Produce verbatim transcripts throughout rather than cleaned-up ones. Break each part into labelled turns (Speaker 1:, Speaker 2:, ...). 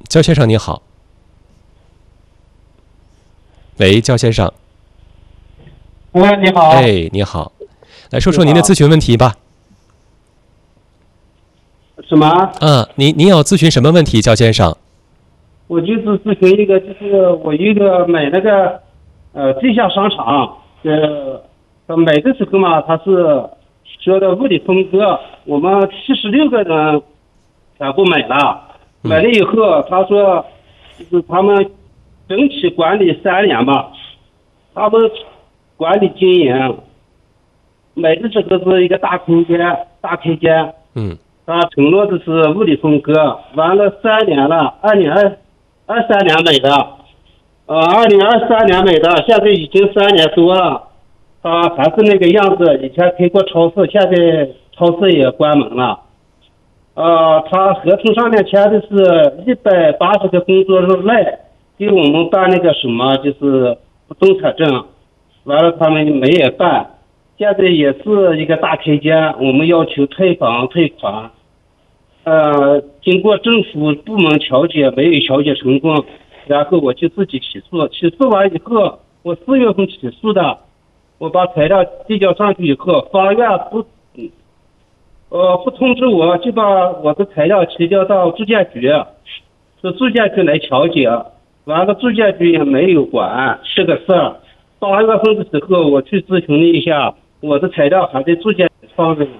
Speaker 1: 焦先生您好。喂，焦先生。
Speaker 2: 喂，你好。
Speaker 1: 哎，你好，来说说您的咨询问题吧。
Speaker 2: 什么？
Speaker 1: 啊，您您要咨询什么问题，焦先生？
Speaker 2: 我就是咨询一个，就是我一个买那个呃地下商场，呃，他买的时候嘛，他是说的物理分割，我们七十六个人全部买了，买了以后他说就是他们整体管理三年吧，他们管理经营，买的时候是一个大空间，大开间，
Speaker 1: 嗯。
Speaker 2: 他承诺的是物理分割，完了三年了，二年二二三年买的，呃，二零二三年买的，现在已经三年多了，他还是那个样子。以前开过超市，现在超市也关门了。呃，他合同上面签的是一百八十个工作日内给我们办那个什么，就是不动产证，完了他们没也办。现在也是一个大开间，我们要求退房退款。呃，经过政府部门调解，没有调解成功，然后我就自己起诉。起诉完以后，我四月份起诉的，我把材料递交上去以后，法院不，呃，不通知我，就把我的材料提交到住建局，是住建局来调解。完了，住建局也没有管这个事儿。八月份的时候，我去咨询了一下，我的材料还在住建局放着呢。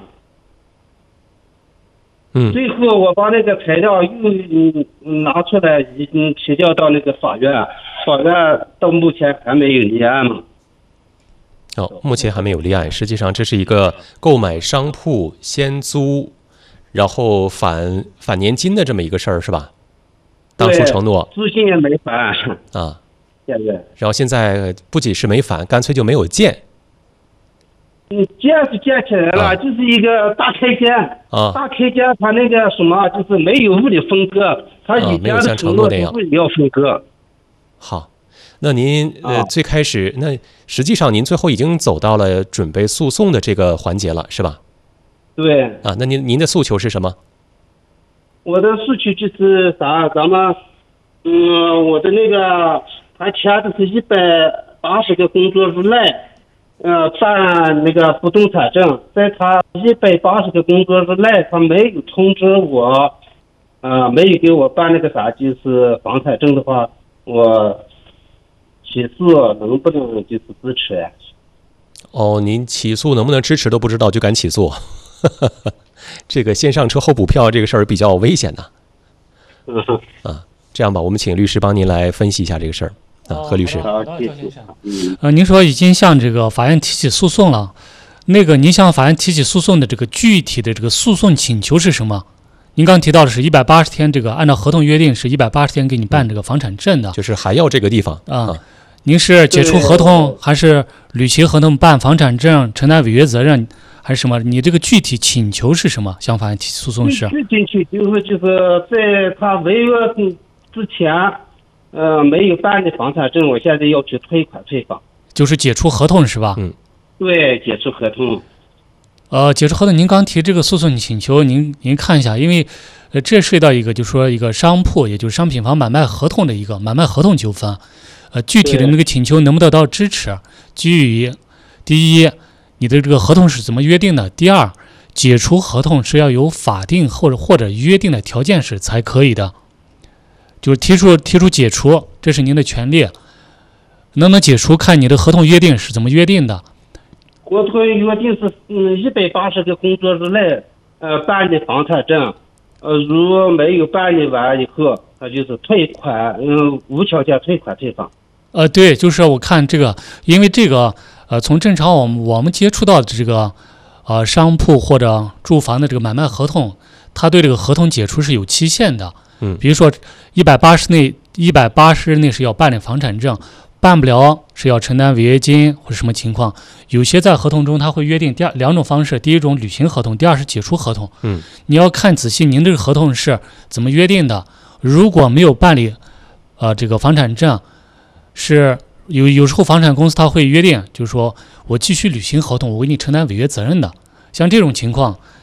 Speaker 1: 嗯，
Speaker 2: 最后我把那个材料又嗯拿出来，已经提交到那个法院，法院到目前还没有立案嘛。
Speaker 1: 哦，目前还没有立案。实际上，这是一个购买商铺先租，然后返返年金的这么一个事儿，是吧？当初承诺，
Speaker 2: 租金也没返
Speaker 1: 啊，
Speaker 2: 现在，
Speaker 1: 然后现在不仅是没返，干脆就没有建。
Speaker 2: 嗯，建是建起来了，啊、就是一个大开间
Speaker 1: 啊，
Speaker 2: 大开间，它那个什么，就是没有物理分割，它以前的承诺是物理要分割。
Speaker 1: 好，那您呃、啊、最开始，那实际上您最后已经走到了准备诉讼的这个环节了，是吧？
Speaker 2: 对。
Speaker 1: 啊，那您您的诉求是什么？
Speaker 2: 我的诉求就是啥，咱们，嗯，我的那个他签的是一百八十个工作日内。呃，办那个不动产证，在他一百八十个工作日内，他没有通知我，呃，没有给我办那个啥，就是房产证的话，我起诉能不能就是支持呀？
Speaker 1: 哦，您起诉能不能支持都不知道就敢起诉，这个先上车后补票这个事儿比较危险呐。
Speaker 2: 嗯
Speaker 1: 啊，这样吧，我们请律师帮您来分析一下这个事儿。啊，何律师，
Speaker 3: 呃，您说已经向这个法院提起诉讼了，那个您向法院提起诉讼的这个具体的这个诉讼请求是什么？您刚提到的是一百八十天，这个按照合同约定是一百八十天给你办这个房产证的，
Speaker 1: 就是还要这个地方
Speaker 3: 啊、呃。您是解除合同，还是履行合同办房产证，承担违约责任，还是什么？你这个具体请求是什么？向法院提起诉讼是？
Speaker 2: 具体请求就是就是在他违约之前。呃，没有办的房产证，我现在要求退款退房，
Speaker 3: 就是解除合同是吧？
Speaker 1: 嗯，
Speaker 2: 对，解除合同。
Speaker 3: 呃，解除合同，您刚提这个诉讼请求，您您看一下，因为呃，这涉及到一个，就是说一个商铺，也就是商品房买卖合同的一个买卖合同纠纷，呃，具体的那个请求能不能得到支持，基于第一，你的这个合同是怎么约定的；第二，解除合同是要有法定或者或者约定的条件时才可以的。就是提出提出解除，这是您的权利。能不能解除，看你的合同约定是怎么约定的。
Speaker 2: 合同约定是嗯一百八十个工作日内呃办的房产证，呃如没有办理完以后，他就是退款，嗯无条件退款退房。
Speaker 3: 呃对，就是我看这个，因为这个呃从正常我们我们接触到的这个呃商铺或者住房的这个买卖合同，它对这个合同解除是有期限的。
Speaker 1: 嗯，
Speaker 3: 比如说一百八十内一百八十日内是要办理房产证，办不了是要承担违约金或者什么情况。有些在合同中他会约定第二两种方式，第一种履行合同，第二是解除合同。
Speaker 1: 嗯，
Speaker 3: 你要看仔细您这个合同是怎么约定的。如果没有办理呃这个房产证，是有有时候房产公司他会约定，就是说我继续履行合同，我给你承担违约责任的。像这种情况，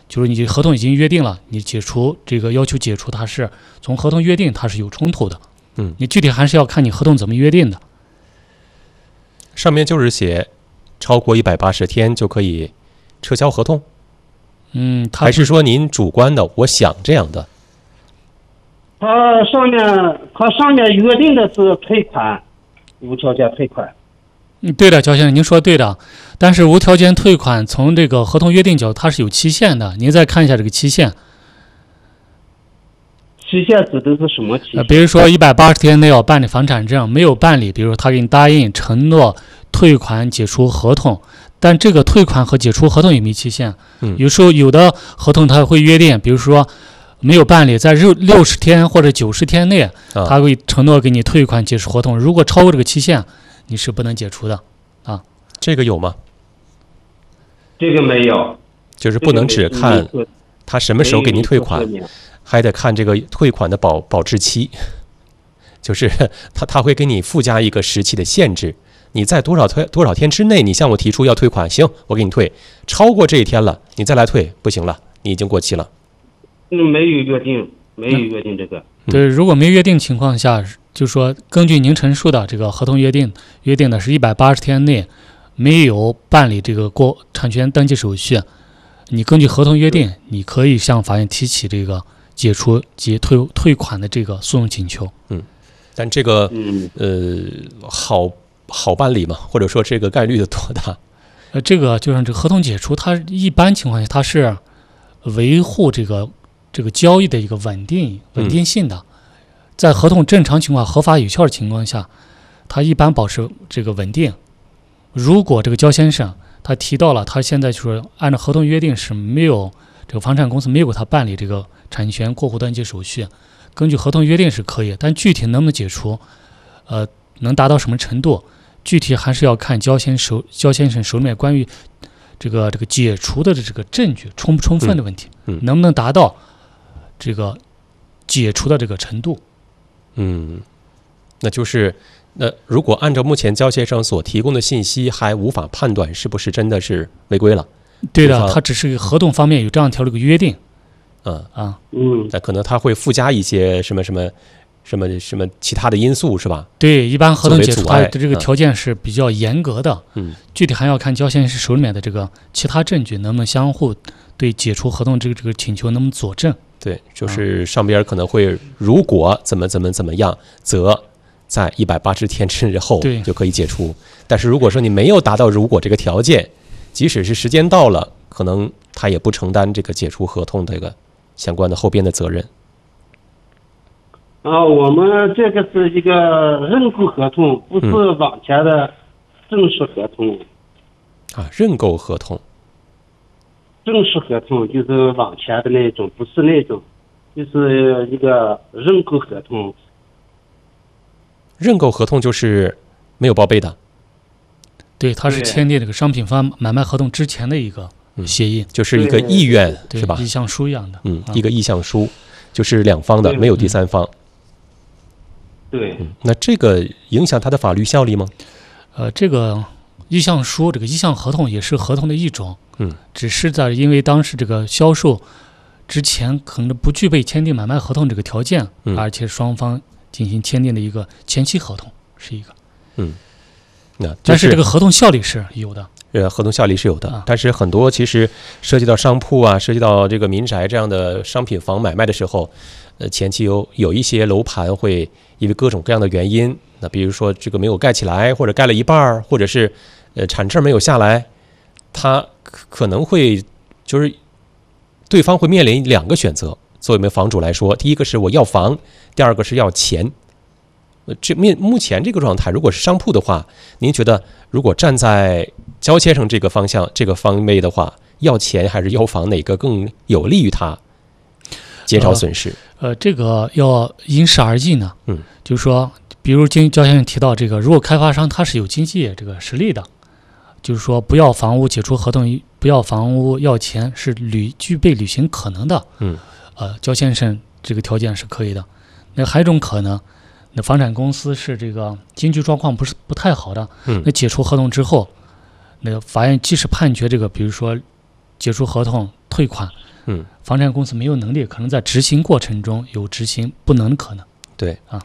Speaker 3: 就是你合同已经约定了，你解除这个要求解除，它是从合同约定它是有冲突的。
Speaker 1: 嗯，
Speaker 3: 你具体还是要看你合同怎么约定的。
Speaker 1: 上面就是写超过一百八十天就可以撤销合同。
Speaker 3: 嗯，它
Speaker 1: 还是说您主观的我想这样的？
Speaker 2: 它上面它上面约定的是退款，无条件退款。
Speaker 3: 嗯，对的，焦先生，您说对的。但是无条件退款从这个合同约定角度，它是有期限的。您再看一下这个期限。
Speaker 2: 期限指的是什么期限？
Speaker 3: 呃，比如说一百八十天内要办理房产证，没有办理，比如说他给你答应承诺退款解除合同，但这个退款和解除合同也没期限。
Speaker 1: 嗯，
Speaker 3: 有时候有的合同他会约定，比如说没有办理，在六六十天或者九十天内，他会承诺给你退款解除合同。如果超过这个期限，你是不能解除的啊。
Speaker 1: 这个有吗？
Speaker 2: 这个没有，
Speaker 1: 就是不能只看他什么时候给您退款，还得看这个退款的保保质期，就是他他会给你附加一个时期的限制，你在多少退多少天之内，你向我提出要退款，行，我给你退，超过这一天了，你再来退不行了，你已经过期了。
Speaker 2: 嗯，没有约定，没有约定这个。
Speaker 3: 对，如果没约定情况下，就说根据您陈述的这个合同约定，约定的是一百八十天内没有办理这个过产权登记手续，你根据合同约定，你可以向法院提起这个解除及退退款的这个诉讼请求。
Speaker 1: 嗯，但这个
Speaker 2: 嗯
Speaker 1: 呃好好办理吗？或者说这个概率有多大？
Speaker 3: 呃，这个就是这个合同解除，它一般情况下它是维护这个这个交易的一个稳定稳定性的。嗯，在合同正常情况、合法有效的情况下，它一般保持这个稳定。如果这个焦先生他提到了他现在就是按照合同约定是没有这个房产公司没有给他办理这个产权过户登记手续，根据合同约定是可以，但具体能不能解除，呃，能达到什么程度，具体还是要看焦先手焦先生手里面关于这个这个解除的这个证据充不充分的问题，
Speaker 1: 嗯嗯、
Speaker 3: 能不能达到这个解除的这个程度。
Speaker 1: 嗯，那就是那如果按照目前焦先生所提供的信息，还无法判断是不是真的是违规了。
Speaker 3: 对的，他只是合同方面有这样条的一个约定。
Speaker 1: 嗯
Speaker 3: 啊，
Speaker 2: 嗯，
Speaker 1: 那可能他会附加一些什么什么什么什么其他的因素，是吧？
Speaker 3: 对，一般合同解除它的这个
Speaker 1: 嗯
Speaker 3: 条件是比较严格的。
Speaker 1: 嗯，
Speaker 3: 具体还要看焦先生手里面的这个其他证据能不能相互对解除合同这个这个请求能不能佐证。
Speaker 1: 对，就是上边可能会如果怎么怎么怎么样，则在一百八十天之后就可以解除。但是如果说你没有达到如果这个条件，即使是时间到了，可能他也不承担这个解除合同这个相关的后边的责任。
Speaker 2: 啊，我们这个是一个认购合同，不是网前的正式合同。
Speaker 1: 嗯、啊，认购合同。
Speaker 2: 正式合同就是网前的那种，不是那种，就是一个认购合同。
Speaker 1: 认购合同就是没有报备的。
Speaker 3: 对，它是签订这个商品房买卖合同之前的一个协议，
Speaker 1: 嗯、就是一个意愿，是吧？
Speaker 3: 意向书一样的。
Speaker 1: 嗯，一个意向书，就是两方的，没有第三方。
Speaker 2: 对、
Speaker 1: 嗯，那这个影响它的法律效力吗？
Speaker 3: 呃，这个意向书，这个意向合同也是合同的一种。
Speaker 1: 嗯，
Speaker 3: 只是在因为当时这个销售之前可能不具备签订买卖合同这个条件，
Speaker 1: 嗯、
Speaker 3: 而且双方进行签订的一个前期合同是一个。
Speaker 1: 嗯，那、就是、
Speaker 3: 但是这个合同效力是有的。
Speaker 1: 呃，合同效力是有的，
Speaker 3: 啊、
Speaker 1: 但是很多其实涉及到商铺啊，涉及到这个民宅这样的商品房买卖的时候，呃，前期有有一些楼盘会因为各种各样的原因，那比如说这个没有盖起来，或者盖了一半，或者是呃产证没有下来，它可能会就是对方会面临两个选择。作为我们房主来说，第一个是我要房，第二个是要钱。呃，这面目前这个状态，如果是商铺的话，您觉得如果站在焦先生这个方向这个方面的话，要钱还是要房，哪个更有利于他减少损失？
Speaker 3: 呃，呃这个要因事而异呢。
Speaker 1: 嗯，
Speaker 3: 就是说，比如经焦先生提到这个，如果开发商他是有经济这个实力的，就是说不要房屋解除合同，不要房屋要钱是履具备履行可能的。
Speaker 1: 嗯，
Speaker 3: 呃，焦先生这个条件是可以的。那还有一种可能，那房产公司是这个经济状况不是不太好的，
Speaker 1: 嗯，
Speaker 3: 那解除合同之后，那个法院即使判决这个，比如说解除合同退款，
Speaker 1: 嗯，
Speaker 3: 房产公司没有能力，可能在执行过程中有执行不能的可能。
Speaker 1: 对
Speaker 3: 啊，